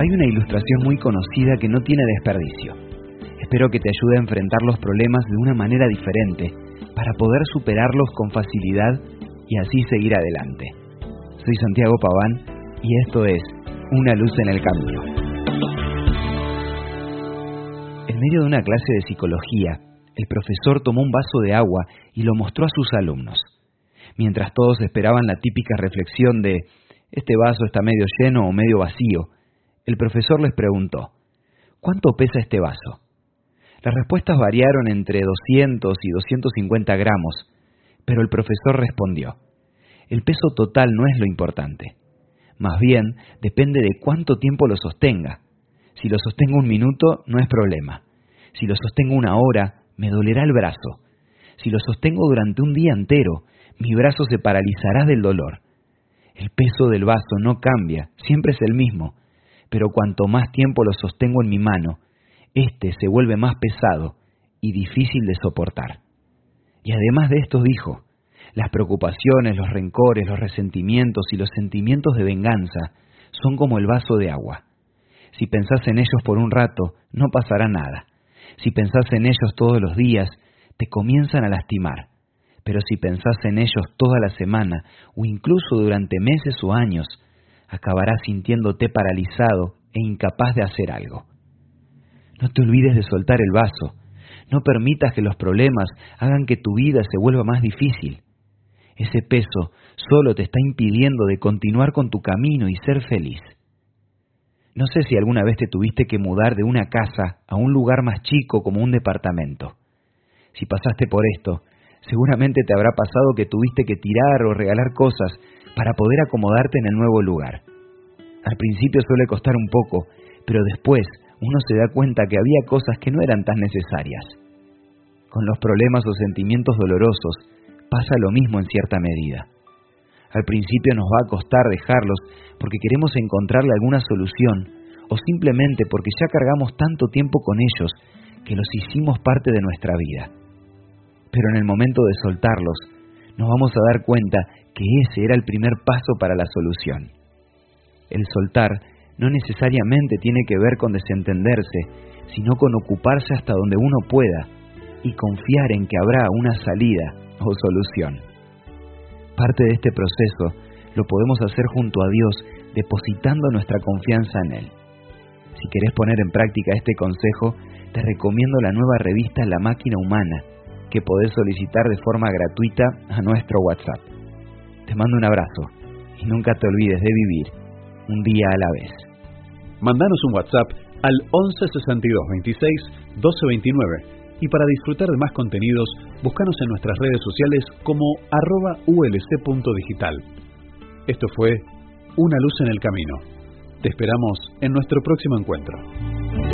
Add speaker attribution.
Speaker 1: Hay una ilustración muy conocida que no tiene desperdicio. Espero que te ayude a enfrentar los problemas de una manera diferente para poder superarlos con facilidad y así seguir adelante. Soy Santiago Paván y esto es Una luz en el camino. En medio de una clase de psicología, el profesor tomó un vaso de agua y lo mostró a sus alumnos. Mientras todos esperaban la típica reflexión de ¿este vaso está medio lleno o medio vacío?, el profesor les preguntó: ¿cuánto pesa este vaso? Las respuestas variaron entre 200 y 250 gramos, pero el profesor respondió: el peso total no es lo importante. Más bien, depende de cuánto tiempo lo sostenga. Si lo sostengo 1 minuto, no es problema. Si lo sostengo 1 hora, me dolerá el brazo. Si lo sostengo durante un día entero, mi brazo se paralizará del dolor. El peso del vaso no cambia, siempre es el mismo, pero cuanto más tiempo lo sostengo en mi mano, este se vuelve más pesado y difícil de soportar. Y además de esto dijo: las preocupaciones, los rencores, los resentimientos y los sentimientos de venganza son como el vaso de agua. Si pensás en ellos por un rato, no pasará nada. Si pensás en ellos todos los días, te comienzan a lastimar. Pero si pensás en ellos toda la semana, o incluso durante meses o años, acabarás sintiéndote paralizado e incapaz de hacer algo. No te olvides de soltar el vaso. No permitas que los problemas hagan que tu vida se vuelva más difícil. Ese peso solo te está impidiendo de continuar con tu camino y ser feliz. No sé si alguna vez te tuviste que mudar de una casa a un lugar más chico como un departamento. Si pasaste por esto, seguramente te habrá pasado que tuviste que tirar o regalar cosas para poder acomodarte en el nuevo lugar. Al principio suele costar un poco, pero después uno se da cuenta que había cosas que no eran tan necesarias. Con los problemas o sentimientos dolorosos pasa lo mismo en cierta medida. Al principio nos va a costar dejarlos porque queremos encontrarle alguna solución o simplemente porque ya cargamos tanto tiempo con ellos que los hicimos parte de nuestra vida. Pero en el momento de soltarlos, nos vamos a dar cuenta que ese era el primer paso para la solución. El soltar no necesariamente tiene que ver con desentenderse, sino con ocuparse hasta donde uno pueda y confiar en que habrá una salida o solución. Parte de este proceso lo podemos hacer junto a Dios, depositando nuestra confianza en Él. Si querés poner en práctica este consejo, te recomiendo la nueva revista La Máquina Humana, que podés solicitar de forma gratuita a nuestro WhatsApp. Te mando un abrazo y nunca te olvides de vivir un día a la vez.
Speaker 2: Mándanos un WhatsApp al 11 62 26 12 29 y para disfrutar de más contenidos, búscanos en nuestras redes sociales como @ulc.digital. Esto fue Una luz en el camino. Te esperamos en nuestro próximo encuentro.